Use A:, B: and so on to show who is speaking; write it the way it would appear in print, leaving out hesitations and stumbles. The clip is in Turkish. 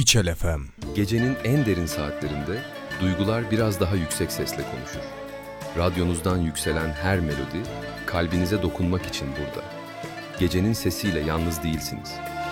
A: İçel FM.
B: Gecenin en derin saatlerinde duygular biraz daha yüksek sesle konuşur. Radyonuzdan yükselen her melodi kalbinize dokunmak için burada. Gecenin sesiyle yalnız değilsiniz.